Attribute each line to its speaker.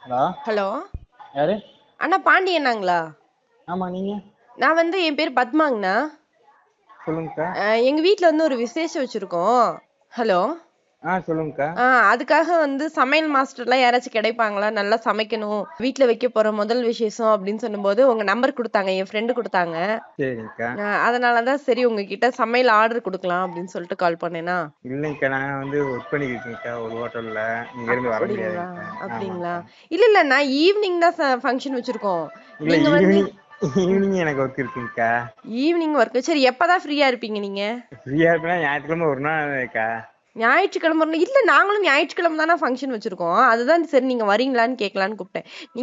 Speaker 1: Hello.
Speaker 2: Hello.
Speaker 1: யாரு?
Speaker 2: அண்ணா பாண்டியண்ணாங்களா?
Speaker 1: ஆமா, நீங்க?
Speaker 2: நான் என் பேர் பத்மாங்கண்ணா.
Speaker 1: சொல்லுங்கக்கா.
Speaker 2: எங்க வீட்ல ஒரு விசேஷம் வச்சிருக்கோம். ஹலோ.
Speaker 1: சொல்லுங்கக்கா.
Speaker 2: அதுக்காக சமையல் மாஸ்டர்லாம் யாராச்சும் கிடைப்பாங்களா? நல்லா சமைக்கணும். வீட்ல வைக்க போற முதல் விசேஷம் அப்படின்னு சொல்லும்போது உங்க நம்பர் குடுத்தாங்க. என் ஃப்ரெண்டு குடுத்தாங்க.
Speaker 1: சரிங்கக்கா.
Speaker 2: அதனால தான் சரி உங்ககிட்ட சமையல் ஆர்டர் குடுக்கலாம் அப்படின்னு சொல்லிட்டு கால் பண்ணேனா.
Speaker 1: இல்லைங்கக்கா, நான் ஒர்க் பண்ணிக்கிட்டு இருக்கேன்க்கா ஒரு ஹோட்டல்ல. இங்க இருந்து வர
Speaker 2: அப்படிங்களா?
Speaker 1: முடியாதுங்கக்கா.
Speaker 2: அப்படிங்களா?
Speaker 1: ஆமாக்கா.
Speaker 2: இல்ல நான் ஈவினிங் தான் ஃபங்க்ஷன் வச்சிருக்கோம்.
Speaker 1: இல்ல,
Speaker 2: நீங்க
Speaker 1: ஈவினிங்
Speaker 2: ம்.
Speaker 1: ஈவினிங் எனக்கு ஒர்க் இருக்குங்கக்கா.
Speaker 2: Evening work. சரி எப்பதான் ஃப்ரீயா இருப்பீங்க நீங்க?
Speaker 1: ஃப்ரீயா இருப்பேன்னா ஞாயிற்றுக்கிழமை ஒரு நாள் இருக்கா.
Speaker 2: ஞாயிற்றுக்கிழமை இல்ல நாங்களும் ஞாயிற்றுக்கிழமை தானே ஃபங்க்ஷன் வச்சிருக்கோம். அதுதான் சரி நீங்க வரீங்களான்னு கேட்கலான்னு கூப்பிட்டேன்.